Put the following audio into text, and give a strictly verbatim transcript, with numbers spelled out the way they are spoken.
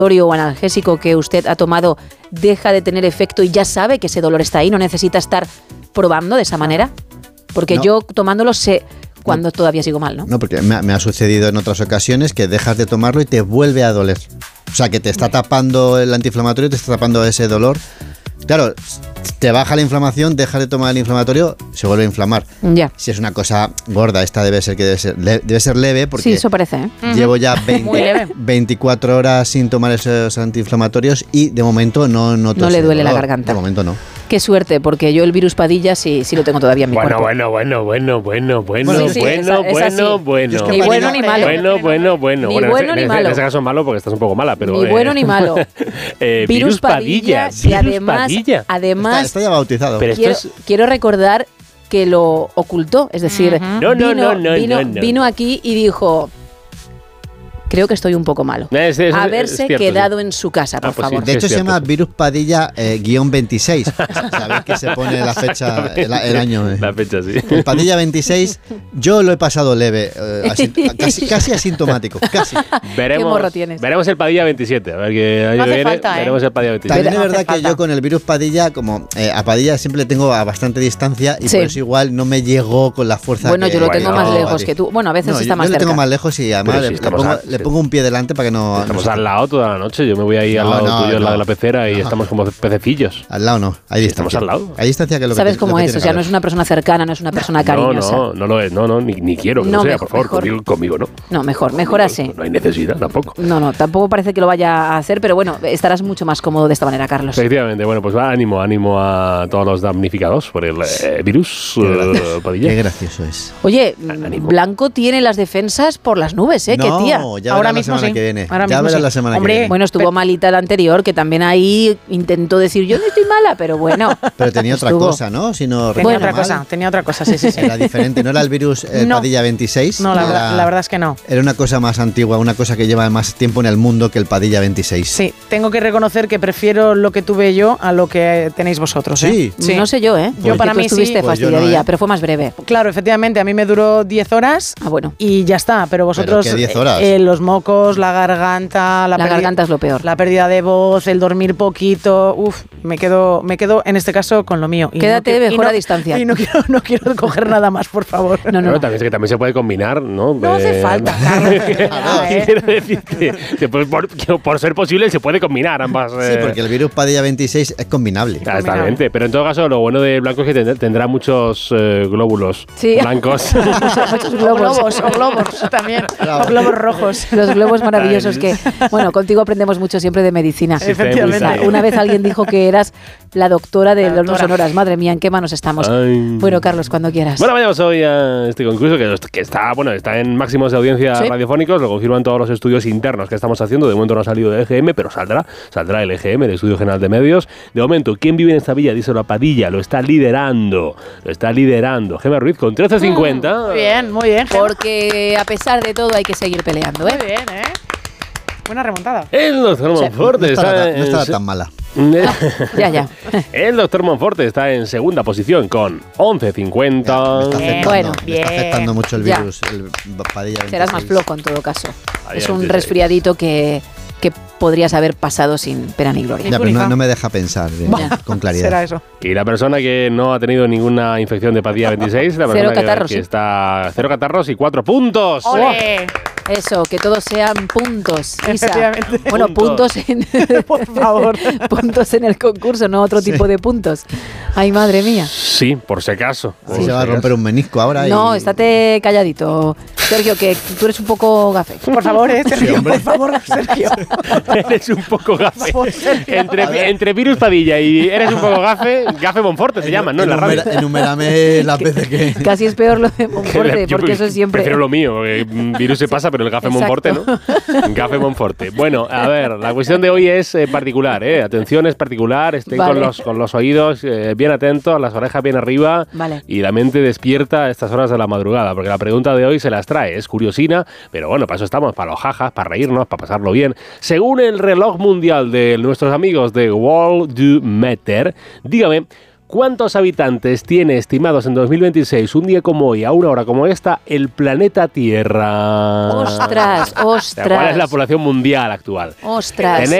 o analgésico que usted ha tomado deja de tener efecto y ya sabe que ese dolor está ahí, no necesita estar probando de esa manera? Porque no. yo tomándolo sé cuando no. todavía sigo mal, ¿no? No, porque me, me ha sucedido en otras ocasiones que dejas de tomarlo y te vuelve a doler. O sea, que te está tapando el antiinflamatorio, te está tapando ese dolor. Claro, te baja la inflamación, dejas de tomar el inflamatorio, se vuelve a inflamar. Ya. Si es una cosa gorda, esta debe ser que debe ser, le, debe ser leve, porque sí, eso parece, ¿eh? llevo ya veinte, veinticuatro horas sin tomar esos antiinflamatorios y de momento no noto. No le duele dolor. la garganta. De momento no. Qué suerte, porque yo el virus Padilla sí, sí lo tengo todavía en mi bueno, cuerpo. Bueno, bueno, bueno, bueno, bueno, sí, sí, bueno, esa, esa bueno, sí. bueno. Es que ni bueno ni malo. Bueno, bueno, bueno. Ni bueno, bueno en ni ese, malo. En ese caso es malo porque estás un poco mala, pero... Ni eh, bueno ni malo. eh, virus, virus Padilla. Padilla, que además, Padilla. además Está, está ya bautizado. Pero quiero, esto es... quiero recordar que lo ocultó, es decir, uh-huh. no, vino, no, no, vino, no, no. vino aquí y dijo... Creo que estoy un poco malo. Es, es, Haberse es cierto, quedado sí. en su casa, por ah, pues favor. sí, De hecho, sí, se llama cierto, Virus Padilla eh, guión veintiséis. Sabéis que se pone la fecha, el, el año. Eh. La fecha, sí. El Padilla veintiséis, yo lo he pasado leve, eh, así, casi, casi asintomático, casi. Veremos, ¿Qué morro tienes? Veremos el Padilla veintisiete. A ver qué año No hace viene. falta, ¿eh? Veremos el Padilla veintisiete. También es no verdad hace que falta. yo con el virus Padilla, como eh, a Padilla siempre le tengo a bastante distancia y Sí. por eso igual no me llegó con la fuerza. Bueno, que, yo lo Bueno, tengo más no, lejos Padilla. que tú. Bueno, a veces No, está yo, más yo le cerca. tengo más lejos y además Pero le, si le estamos pongo, a- le sí. pongo un pie delante para que no... Estamos no- al lado toda la noche. Yo me voy ahí al No, lado no, tuyo, al lado no. de la pecera, y No. estamos como pececillos. Al lado no, hay Estamos distancia. al lado. Hay distancia que es lo que ¿Sabes tiene- cómo lo que es? tiene O sea, que no es haber. una persona cercana, no es una persona No, cariñosa. no, no lo es. No, no, ni, ni quiero que No, lo sea, mejor- por favor. mejor. Conmigo, conmigo no. No, mejor, mejor así. No, no hay necesidad tampoco. No, no, tampoco parece que lo vaya a hacer, pero bueno, estarás mucho más cómodo de esta manera, Carlos. Efectivamente, bueno, pues va, ánimo, ánimo a todos los damnificados por el eh, virus Qué eh, gracioso. Padilla. Qué gracioso es. Oye, Ánimo. Blanco tiene las defensas por las nubes, ¿eh? No, ¡Qué tía! ya Ahora verás mismo la semana sí. que viene. Ahora ya mismo verás sí. la semana Hombre, que viene. Bueno, estuvo Pero- malita la anterior, que también ahí intentó decir, yo no estoy mala, pero bueno. Pero tenía otra estuvo. cosa, ¿no? Si no Tenía Bueno, otra recuerdo cosa, mal. tenía otra cosa, sí, sí, sí. Era diferente, no era el virus eh, No. Padilla veintiséis. No, la, era, verdad, la verdad es que no. Era una cosa más antigua, una cosa que lleva más tiempo en el mundo que el Padilla veintiséis. Sí, tengo que reconocer que prefiero lo que tuve yo a lo que tenéis vosotros. ¿eh? Sí. No sé yo, ¿eh? Yo para Que tú mí sí. estuviste Pues yo no, fastidiadilla, ¿eh? pero fue más breve. Claro, efectivamente, a mí me duró diez horas Ah, bueno. y ya está, pero vosotros... ¿qué diez horas? eh, los mocos, la garganta... La, La perdi- garganta es lo peor. La pérdida de voz, el dormir poquito... Uf, me quedo, me quedo en este caso con lo mío. Y Quédate quiero- y mejor a distancia. Y no quiero, no quiero coger nada más, por favor. No, no, Bueno, no. también es que también se puede combinar, ¿no? No hace Eh, falta, Carlos, de verdad, ¿eh? Quiero decir que, que por, por- que por ser posible se puede combinar ambas. Sí, eh, porque el virus Padilla veintiséis es combinable. Ah, Exactamente, pero en todo caso lo bueno de Blanco es que tendrá, tendrá muchos eh, glóbulos Sí. blancos. Muchos O globos. globos, o globos también. O globos rojos. Los globos maravillosos que, bueno, contigo aprendemos mucho siempre de medicina. Sí, Efectivamente. muy bien. Una vez alguien dijo que eras la doctora de La los doctora. sonoras. Madre mía, ¿en qué manos estamos? Ay. Bueno, Carlos, cuando quieras. Bueno, vayamos hoy a este concurso que, que está, bueno, está en máximos de audiencia Sí. radiofónicos, lo confirman todos los estudios internos que estamos haciendo. De momento no ha salido de E G M, pero saldrá, saldrá el E G M, el Estudio General de Medios. De momento, ¿quién vive en esta villa? Dice la Padilla, lo está liderando, lo está liderando. Gemma Ruiz con trece cincuenta. Muy bien, muy bien. Gemma. Porque a pesar de todo hay que seguir peleando, ¿eh? Muy bien, ¿eh? Buena remontada. El doctor Monforte No está estaba, tan- en no estaba se- tan mala. Ya, ya. El doctor Monforte está en segunda posición con once cincuenta. Me está Bien. afectando, Bueno, me está bien. afectando mucho el Ya. virus, el Padilla veintiséis. Serás más flojo en todo caso. Ahí, Es ahí, un ahí. resfriadito que, que podrías haber pasado sin pena ni gloria. Ya, pero no, Única. no me deja pensar bien, Ya. con claridad. Será eso. Y la persona que no ha tenido ninguna infección de Padilla veintiséis, la Cero persona que- catarros, que, sí. está cero catarros y cuatro puntos. ¡Ole! Eso, que todos sean puntos. Isa. Efectivamente. Bueno, Puntos. puntos en, Por favor. puntos en el concurso, no otro tipo de puntos. Ay, madre mía. Sí, por si acaso. por Ahí si se va a acaso. romper un menisco ahora. No, y... estate calladito. Sergio, que tú eres un poco gafe. Por favor, ¿eh, Sergio? hombre. Por favor, Sergio. Eres un poco gafe. Por Sergio. Entre, entre virus Padilla y eres un poco gafe, gafe Monforte se llaman, ¿no? En la radio. Enumera- Enumérame las veces que... Casi es peor lo de Monforte, Yo porque eso es siempre... Prefiero lo mío, porque mm, virus se pasa, pero el gafe Exacto. Monforte, ¿no? Gafe Monforte. Bueno, a ver, la cuestión de hoy es eh, particular, ¿eh? Atención, es particular. Estén Vale. con, los, con los oídos eh, bien atentos, las orejas bien arriba Vale. y la mente despierta a estas horas de la madrugada, porque la pregunta de hoy se las trae. Es curiosina, pero bueno, para eso estamos, para los jajas, para reírnos, para pasarlo bien. Según el reloj mundial de nuestros amigos de World Do Matter, dígame, ¿Cuántos habitantes tiene estimados en dos mil veintiséis, un día como hoy, a una hora como esta, el planeta Tierra? ¡Ostras, ostras! ¿Cuál es la población mundial actual? ¡Ostras! Tenéis